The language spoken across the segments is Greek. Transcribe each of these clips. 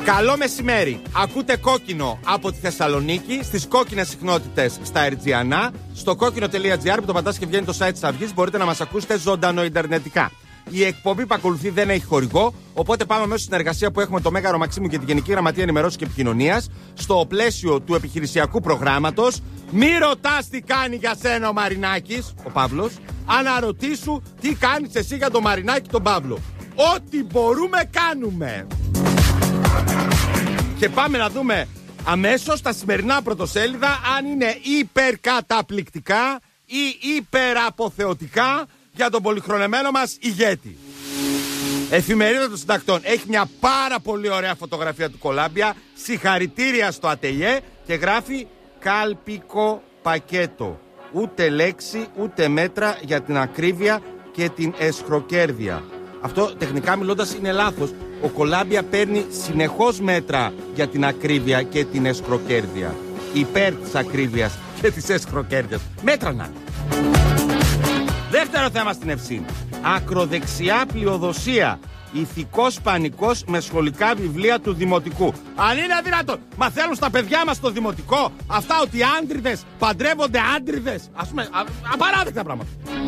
Καλό μεσημέρι. Ακούτε Κόκκινο από τη Θεσσαλονίκη, στις κόκκινες συχνότητες στα Ερτζιανά, στο κόκκινο.gr που το πατάς και βγαίνει το site της Αυγής. Μπορείτε να μας ακούσετε ζωντανοιντερνετικά. Η εκπομπή που ακολουθεί δεν έχει χορηγό, οπότε πάμε μέσα στη συνεργασία που έχουμε το Μέγαρο Μαξίμου και τη Γενική Γραμματεία Ενημερώσεως και Επικοινωνίας στο πλαίσιο του επιχειρησιακού προγράμματος. Μη ρωτάς τι κάνει για σένα ο Μαρινάκης, ο Παύλος, αναρωτήσου τι κάνεις εσύ για τον Μαρινάκη τον Παύλο. Ό,τι μπορούμε κάνουμε. Και πάμε να δούμε αμέσως τα σημερινά πρωτοσέλιδα αν είναι υπερκαταπληκτικά ή υπεραποθεωτικά για τον πολυχρονεμένο μας ηγέτη. Εφημερίδα των Συντακτών έχει μια πάρα πολύ ωραία φωτογραφία του Κολάμπια. Συγχαρητήρια στο ΑΤΕΙΕ και γράφει κάλπικο πακέτο. Ούτε λέξη ούτε μέτρα για την ακρίβεια και την εσχροκέρδεια. Αυτό τεχνικά μιλώντας είναι λάθος. Ο Κολάμπια παίρνει συνεχώς μέτρα για την ακρίβεια και την εσχροκέρδεια. Υπέρ της ακρίβειας και της εσχροκέρδειας. Μέτρα να είναι. Δεύτερο θέμα στην Ευσύνη. Ακροδεξιά πλειοδοσία. Ηθικός πανικός με σχολικά βιβλία του δημοτικού. Αν είναι δυνατόν, μαθαίνουν στα παιδιά μας στο δημοτικό αυτά ότι οι άντριδες παντρεύονται άντριδες. Ας πούμε, απαράδεκτα πράγματα.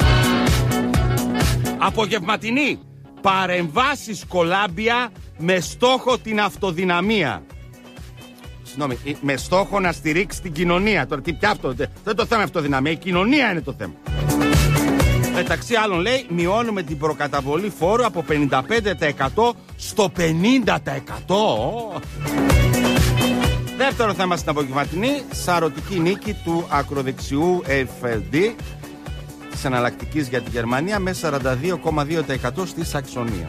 Απογευματινή. Παρεμβάσεις Κολάμπια με στόχο την αυτοδυναμία. Συγγνώμη, με στόχο να στηρίξει την κοινωνία. Τώρα τι πια αυτό, δεν είναι το θέμα αυτοδυναμία, η κοινωνία είναι το θέμα. Μεταξύ άλλων λέει, μειώνουμε την προκαταβολή φόρου από 55% στο 50%. Δεύτερο θέμα στην απογευματινή, σαρωτική νίκη του ακροδεξιού FD της εναλλακτικής για τη Γερμανία με 42,2% στη Σαξονία.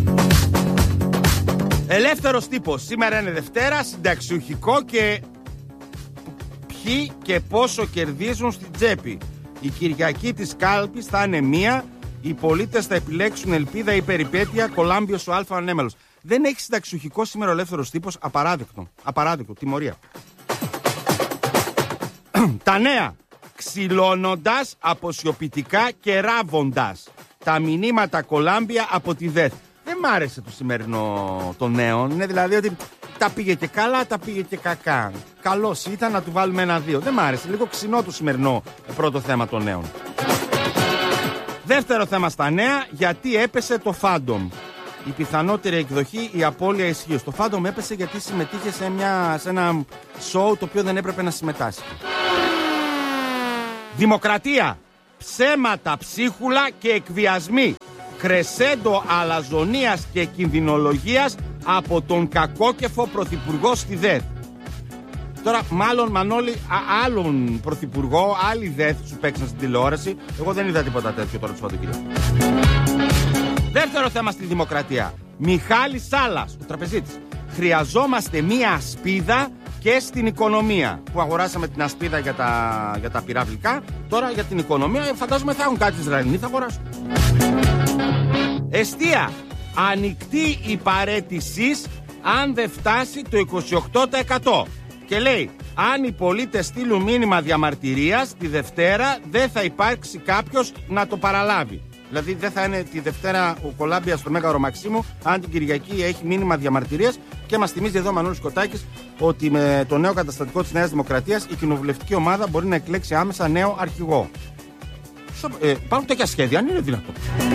Ελεύθερος τύπος. Σήμερα είναι Δευτέρα, συνταξιουχικό και ποιοι και πόσο κερδίζουν στην τσέπη. Η Κυριακή της κάλπης θα είναι μία. Οι πολίτες θα επιλέξουν ελπίδα ή περιπέτεια. Κολάμπιος ο Α ανέμελος. Δεν έχει συνταξιουχικό σήμερα ο ελεύθερος τύπος. Απαράδεκτο. Απαράδεκτο. Τιμωρία. Τα νέα. Ξυλώνοντας, αποσιωπητικά και ράβοντας. Τα μηνύματα Κολάμπια από τη ΔΕΘ. Δεν μ' άρεσε το σημερινό των νέων. Είναι δηλαδή ότι τα πήγε και καλά, τα πήγε και κακά. Καλός ήταν να του βάλουμε 1-2. Δεν μ' άρεσε. Λίγο ξινό το σημερινό πρώτο θέμα των νέων. Δεύτερο θέμα στα νέα. Γιατί έπεσε το Phantom. Η πιθανότερη εκδοχή, η απώλεια ισχύως. Το Phantom έπεσε γιατί συμμετείχε σε ένα show το οποίο δεν έπρεπε να συμμετάσχει. Δημοκρατία. Ψέματα, ψίχουλα και εκβιασμοί. Κρεσέντο αλαζονίας και κινδυνολογίας από τον κακόκεφο πρωθυπουργό στη ΔΕΘ. Τώρα μάλλον Μανώλη άλλον πρωθυπουργό, άλλη ΔΕΘ σου παίξαν στην τηλεόραση. Εγώ δεν είδα τίποτα τέτοιο τώρα το Σαββατοκύριακο. Δεύτερο θέμα στη Δημοκρατία. Μιχάλης Σάλας, ο τραπεζίτης. Χρειαζόμαστε μία ασπίδα και στην οικονομία. Που αγοράσαμε την ασπίδα για τα πυραυλικά. Τώρα για την οικονομία φαντάζομαι θα έχουν κάτι Ισραηλινοί, θα αγοράσουν. Εστία. Ανοιχτή η παραίτησης αν δεν φτάσει το 28%. Και λέει, αν οι πολίτες στείλουν μήνυμα διαμαρτυρίας τη Δευτέρα δεν θα υπάρξει κάποιος να το παραλάβει. Δηλαδή δεν θα είναι τη Δευτέρα ο Κολάμπια στο Μέγαρο Μαξίμου αν την Κυριακή έχει μήνυμα διαμαρτυρίας. Και μας θυμίζει εδώ ο Μανώλης Κοτάκης ότι με το νέο καταστατικό της Νέας Δημοκρατίας η κοινοβουλευτική ομάδα μπορεί να εκλέξει άμεσα νέο αρχηγό. Υπάρχουν τέτοια σχέδια, αν είναι δυνατόν.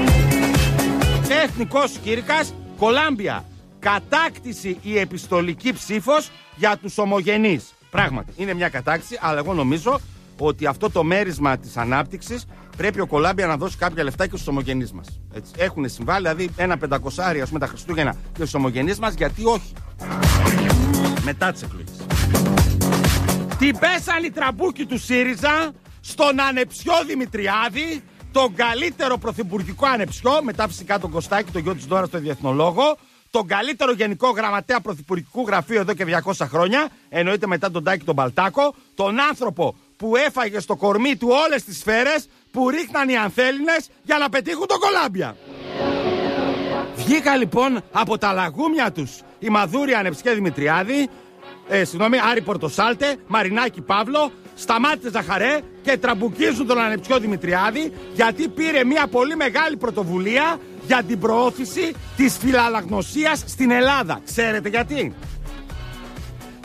Εθνικός Κήρυκας, Κολάμπια. Κατάκτηση η επιστολική ψήφος για τους ομογενείς. Πράγματι, είναι μια κατάκτηση, αλλά εγώ νομίζω ότι αυτό το μέρισμα της ανάπτυξης πρέπει ο Κολάμπια να δώσει κάποια λεφτά και στους ομογενείς μας. Έχουν συμβάλει, δηλαδή ένα 500 με τα Χριστούγεννα και στους ομογενείς μας, γιατί όχι. Μετά τις εκλογές. Την πέσαν οι τραμπούκοι του ΣΥΡΙΖΑ στον ανεψιό Δημητριάδη, τον καλύτερο πρωθυπουργικό ανεψιό, μετά φυσικά τον Κωστάκη, τον γιο της Δώρας, τον Διεθνολόγο, τον καλύτερο γενικό γραμματέα πρωθυπουργικού γραφείου εδώ και 200 χρόνια, εννοείται μετά τον Τάκη τον Παλτάκο, τον άνθρωπο που έφαγε στο κορμί του όλες τις σφαίρες που ρίχναν οι ανθέληνες για να πετύχουν τον Κολάμπια. Βγήκα λοιπόν από τα λαγούμια τους η Μαδούρη Ανεψιέ Δημητριάδη, Άρη Πορτοσάλτε, Μαρινάκη Παύλο, Σταμάτη Ζαχαρέ και τραμπουκίζουν τον Ανεψιό Δημητριάδη γιατί πήρε μια πολύ μεγάλη πρωτοβουλία για την προώθηση της φιλαλλαγνωσίας στην Ελλάδα. Ξέρετε γιατί?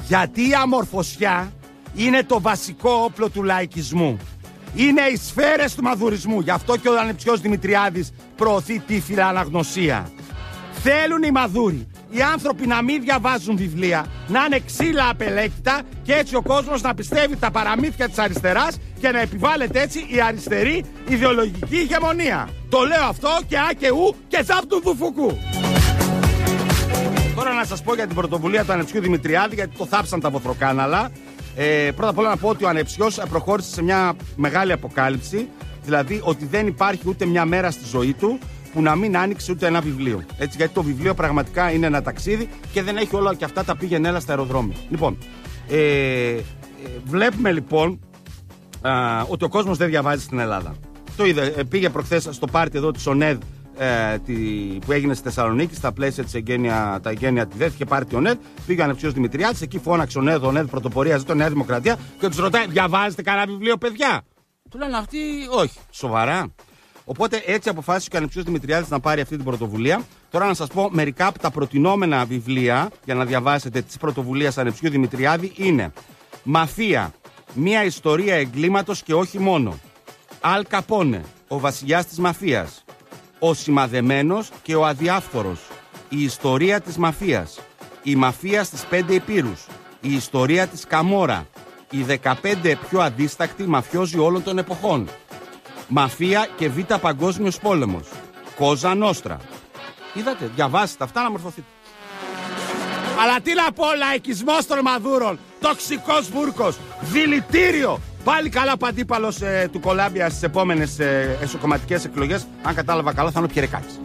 Γιατί η αμορφωσιά είναι το βασικό όπλο του λαϊκισμού. Είναι οι σφαίρες του μαδουρισμού. Γι' αυτό και ο ανεψιός Δημητριάδης προωθεί τη φιλαναγνωσία. Θέλουν οι μαδούροι, οι άνθρωποι να μην διαβάζουν βιβλία, να είναι ξύλα απελέκητα και έτσι ο κόσμος να πιστεύει τα παραμύθια της αριστεράς και να επιβάλλεται έτσι η αριστερή ιδεολογική ηγεμονία. Το λέω αυτό και α και ου και ζάπ του Δουφουκού. Τώρα να σας πω για την πρωτοβουλία του Ανεψιού Δημητριάδη, γιατί το θάψαν τα βοθροκάναλα. Πρώτα απ' όλα να πω ότι ο Ανεψιός προχώρησε σε μια μεγάλη αποκάλυψη. Δηλαδή ότι δεν υπάρχει ούτε μια μέρα στη ζωή του που να μην άνοιξε ούτε ένα βιβλίο. Έτσι, γιατί το βιβλίο πραγματικά είναι ένα ταξίδι και δεν έχει όλα και αυτά τα πήγαινε έλα στα αεροδρόμια. Λοιπόν, βλέπουμε λοιπόν ότι ο κόσμος δεν διαβάζει στην Ελλάδα. Το είδε, πήγε προχθές στο πάρτι εδώ της ΟΝΕΔ που έγινε στη Θεσσαλονίκη, στα πλαίσια της τα εγγένεια τη ΔΕΘ και πάρτι ΟΝΕΔ. Πήγε ο Ανεψιός Δημητριάδης, εκεί φώναξε ΟΝΕΔ πρωτοπορία, ζήτω Νέα Δημοκρατία και τους ρωτάει: διαβάζετε κανένα βιβλίο, παιδιά? Του λένε αυτοί: όχι. Σοβαρά? Οπότε έτσι αποφάσισε και ο Ανεψιός Δημητριάδης να πάρει αυτή την πρωτοβουλία. Τώρα να σας πω μερικά από τα προτινόμενα βιβλία για να διαβάσετε της πρωτοβουλίας Ανεψιού Δημητριάδη είναι Μαφία, μια ιστορία εγκλήματος και όχι μόνο. Αλ Καπόνε, ο βασιλιάς της μαφίας. Ο σημαδεμένος και ο αδιάφθορος. Η ιστορία της μαφίας. Η μαφία στις 5 υπήρους. Η ιστορία της Καμόρα. Οι 15 πιο αδίστακτοι μαφιόζοι όλων των εποχών. Μαφία και Β' Παγκόσμιος Πόλεμος. Κόζα Νόστρα. Είδατε, διαβάστε αυτά να μορφωθείτε. Αλλά τι να πω, λαϊκισμός των μαδούρων, τοξικός βούρκος, δηλητήριο. Πάλι καλά αντίπαλος του Κολάμπια στις επόμενες εσωκομματικές εκλογές. Αν κατάλαβα καλά θα είναι ο Πιερεκάκης.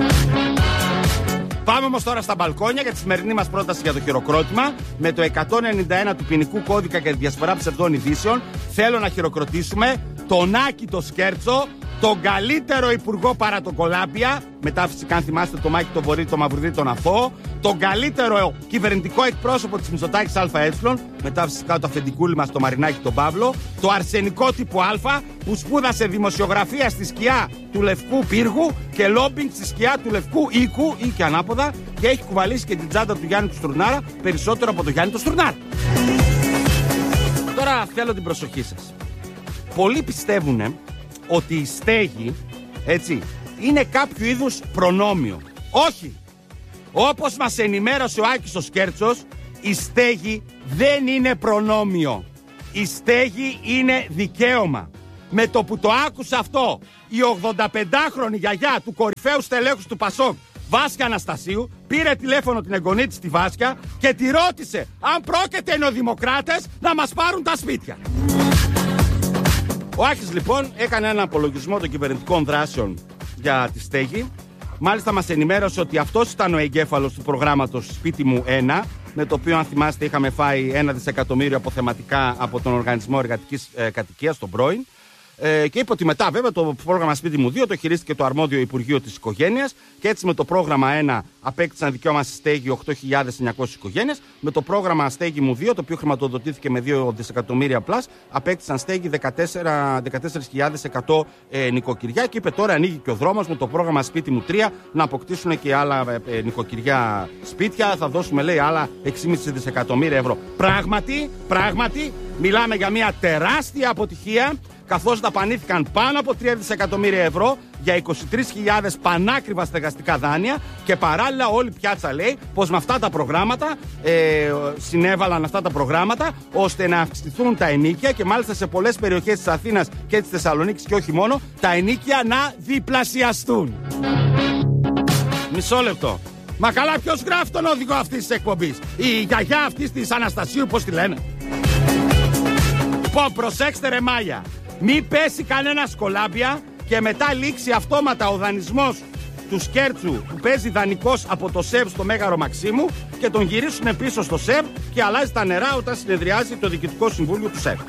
Πάμε όμως τώρα στα μπαλκόνια για τη σημερινή μας πρόταση για το χειροκρότημα. Με το 191 του ποινικού κώδικα για τη διασπορά ψευδών ειδήσεων θέλω να χειροκροτήσουμε τον Άκη το Σκέρτσο, τον καλύτερο υπουργό παρά το Κολάμπια. Μετά φυσικά αν θυμάστε το Μάκη τον Βορύδη, το Μαυρουδί, τον Αθώο. Τον καλύτερο κυβερνητικό εκπρόσωπο της Μητσοτάκης ΑΕ. Μετά φυσικά το αφεντικούλη μας το Μαρινάκη τον Παύλο. Το αρσενικό τύπου Α που σπούδασε δημοσιογραφία στη σκιά του Λευκού Πύργου και λόμπινγκ στη σκιά του Λευκού Οίκου ή και ανάποδα και έχει κουβαλήσει και την τσάντα του Γιάννη του Στουρνάρα περισσότερο από τον Γιάννη του Στουρνάρα. Τώρα θέλω την προσοχή σας. Πολλοί πιστεύουν ότι η στέγη, έτσι, είναι κάποιο είδους προνόμιο. Όχι! Όπως μας ενημέρωσε ο Άκης ο Σκέρτσος, η στέγη δεν είναι προνόμιο. Η στέγη είναι δικαίωμα. Με το που το άκουσε αυτό, η 85χρονη γιαγιά του κορυφαίου στελέχους του Πασόκ, Βάσια Αναστασίου, πήρε τηλέφωνο την εγγονή της τη Βάσια και τη ρώτησε αν πρόκειται οι νεοδημοκράτες να μας πάρουν τα σπίτια. Ο Άκης λοιπόν έκανε ένα απολογισμό των κυβερνητικών δράσεων για τη στέγη. Μάλιστα μας ενημέρωσε ότι αυτός ήταν ο εγκέφαλος του προγράμματος Σπίτι μου 1, με το οποίο αν θυμάστε είχαμε φάει 1 δισεκατομμύριο αποθεματικά από τον Οργανισμό Εργατικής Κατοικίας, τον πρώην. Και είπε ότι μετά βέβαια το πρόγραμμα Σπίτι μου 2 το χειρίστηκε το αρμόδιο Υπουργείο της Οικογένειας και έτσι με το πρόγραμμα 1 απέκτησαν δικαίωμα στη στέγη 8.900 οικογένειες. Με το πρόγραμμα Στέγη μου 2, το οποίο χρηματοδοτήθηκε με 2 δισεκατομμύρια πλάς, απέκτησαν στέγη 14.100 νοικοκυριά και είπε τώρα ανοίγει και ο δρόμος με το πρόγραμμα Σπίτι μου 3 να αποκτήσουν και άλλα νοικοκυριά σπίτια. Θα δώσουμε λέει άλλα 6,5 δισεκατομμύρια ευρώ. Πράγματι μιλάμε για μια τεράστια αποτυχία, καθώς δαπανήθηκαν πάνω από 3 δισεκατομμύρια ευρώ για 23.000 πανάκριβα στεγαστικά δάνεια και παράλληλα όλη η πιάτσα λέει πως με αυτά τα προγράμματα συνέβαλαν αυτά τα προγράμματα ώστε να αυξηθούν τα ενοίκια και μάλιστα σε πολλές περιοχές της Αθήνας και της Θεσσαλονίκης και όχι μόνο τα ενοίκια να διπλασιαστούν. Μισό λεπτό. Μα καλά ποιος γράφει τον οδηγό αυτής της εκπομπής? Η γιαγιά αυτής της Αναστασίου, πώς τη λένε? Λοιπόν, προσέξτε ρε μάγια. Μην πέσει κανένα Κολάμπια και μετά λήξει αυτόματα ο δανεισμός του Σκέρτσου που παίζει δανεικός από το ΣΕΒ στο Μέγαρο Μαξίμου και τον γυρίσουν πίσω στο ΣΕΒ και αλλάζει τα νερά όταν συνεδριάζει το Διοικητικό Συμβούλιο του ΣΕΒ.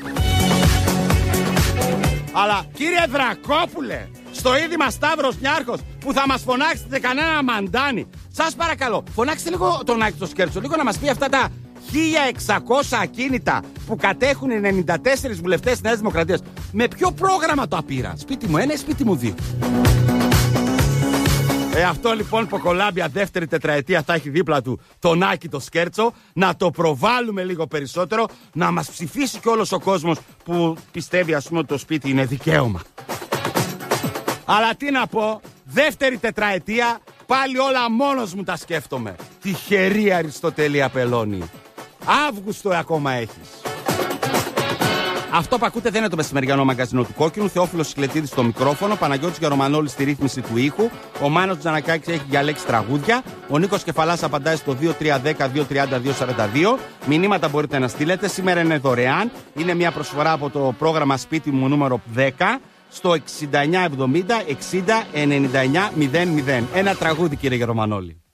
Αλλά κύριε Δρακόπουλε, στο είδημα Σταύρος Νιάρχος που θα μας φωνάξετε κανένα μαντάνι, σας παρακαλώ φωνάξτε λίγο τον Άκη το Σκέρτσο, λίγο να μας πει αυτά τα 1.600 ακίνητα που κατέχουν 94 βουλευτές της Νέας Δημοκρατίας. Με ποιο πρόγραμμα το απείρα? Σπίτι μου 1 ή Σπίτι μου 2? Αυτό λοιπόν που Κολάμπια δεύτερη τετραετία θα έχει δίπλα του τον Άκη το Σκέρτσο. Να το προβάλλουμε λίγο περισσότερο. Να μας ψηφίσει και όλος ο κόσμος που πιστεύει ας πούμε ότι το σπίτι είναι δικαίωμα. Αλλά τι να πω, δεύτερη τετραετία πάλι όλα μόνος μου τα σκέφτομαι. Τυχερή Αριστοτέλη Απελώνη. Αύγουστο ακόμα έχεις. Αυτό που ακούτε δεν είναι το μεσημεριανό μαγκαζινό του Κόκκινου. Θεόφιλος Σκλετίδης στο μικρόφωνο, Παναγιώτης Γερομανόλης στη ρύθμιση του ήχου. Ο Μάνος Τζανακάκης έχει διαλέξει τραγούδια. Ο Νίκος Κεφαλάς απαντάει στο 2310-230-242. Μηνύματα μπορείτε να στείλετε. Σήμερα είναι δωρεάν. Είναι μια προσφορά από το πρόγραμμα Σπίτι μου νούμερο 10 στο 6970 60 99 00. Ένα τραγούδι, κύριε Γερομανόλη.